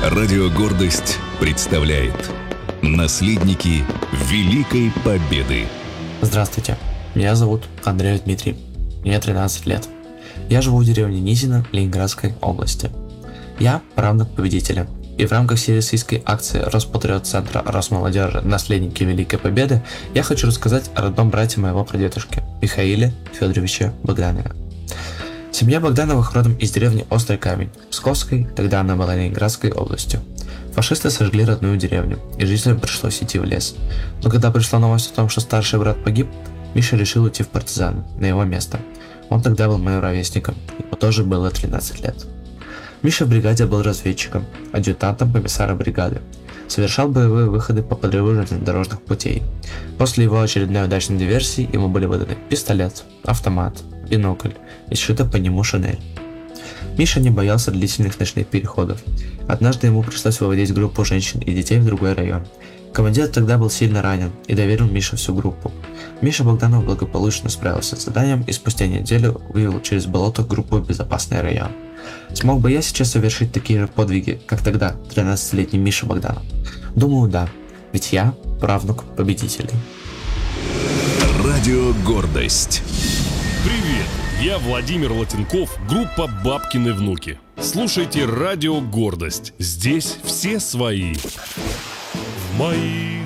Радио «Гордость» представляет «Наследники Великой Победы». Здравствуйте, меня зовут Андрей Дмитрий, мне 13 лет. Я живу в деревне Низино Ленинградской области. Я правнук победителя, и в рамках всероссийской акции Роспатриот-центра Росмолодежи «Наследники Великой Победы» я хочу рассказать о родном брате моего прадедушки Михаиле Федоровиче Богданове. Семья Богдановых родом из деревни Острый Камень, Псковской, тогда она была Ленинградской областью. Фашисты сожгли родную деревню, и жителям пришлось идти в лес. Но когда пришла новость о том, что старший брат погиб, Миша решил уйти в партизаны, на его место. Он тогда был моим ровесником, ему тоже было 13 лет. Миша в бригаде был разведчиком, адъютантом комиссара бригады. Совершал боевые выходы по подрыву железнодорожных путей. После его очередной удачной диверсии ему были выданы пистолет, автомат, бинокль и сшита по нему шинель. Миша не боялся длительных ночных переходов. Однажды ему пришлось выводить группу женщин и детей в другой район. Командир тогда был сильно ранен и доверил Мише всю группу. Миша Богданов благополучно справился с заданием и спустя неделю вывел через болото группу в безопасный район. Смог бы я сейчас совершить такие же подвиги, как тогда 13-летний Миша Богданов? Думаю, да, ведь я правнук победителей. Радио «Гордость». Привет, я Владимир Латенков, группа «Бабкины внуки». Слушайте радио «Гордость». Здесь все свои. В моих